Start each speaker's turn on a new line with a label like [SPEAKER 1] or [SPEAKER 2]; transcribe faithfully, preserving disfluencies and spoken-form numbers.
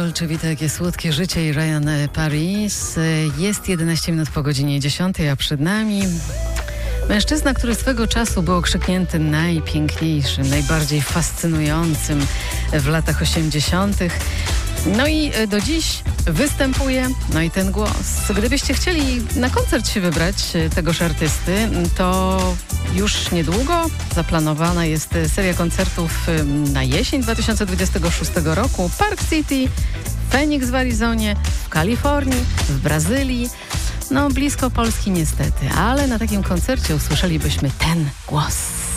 [SPEAKER 1] Dolce Vita, jakie słodkie życie i Ryan Paris. Jest jedenaście minut po godzinie dziesiątej, a przed nami mężczyzna, który swego czasu był okrzyknięty najpiękniejszym, najbardziej fascynującym w latach osiemdziesiątych. No i do dziś występuje, no i ten głos. Gdybyście chcieli na koncert się wybrać tegoż artysty, to już niedługo zaplanowana jest seria koncertów na jesień dwa tysiące dwudziestego szóstego roku. Park City, Phoenix w Arizonie, w Kalifornii, w Brazylii. No blisko Polski niestety, ale na takim koncercie usłyszelibyśmy ten głos.